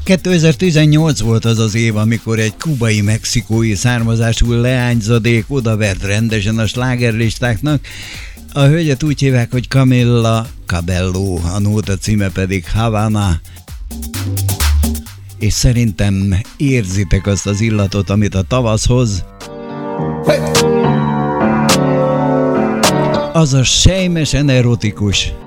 2018 volt az az év, amikor egy kubai-mexikói származású leányzadék odavert rendesen a slágerlistáknak. A hölgyet úgy hívják, hogy Camila Cabello, a nóta címe pedig Havana. És szerintem érzitek azt az illatot, amit a tavasz hoz. Az a sejmesen erotikus.